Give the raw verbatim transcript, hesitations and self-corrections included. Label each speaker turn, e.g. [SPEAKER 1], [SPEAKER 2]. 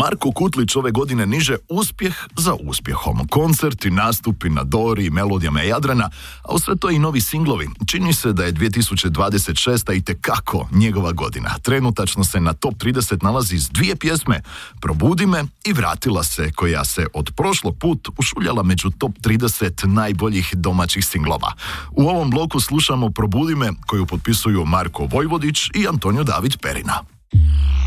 [SPEAKER 1] Marko Kutlić ove godine niže uspjeh za uspjehom. Koncerti, nastupi na Dori i melodijama Jadrana, a u sve to i novi singlovi. Čini se da je dvije tisuće dvadeset šesta itekako njegova godina. Trenutačno se na top trideset nalazi s dvije pjesme, Probudi me i Vratila se, koja se od prošlog put ušuljala među top trideset najboljih domaćih singlova. U ovom bloku slušamo Probudi me, koju potpisuju Marko Vojvodić i Antonio David Perina.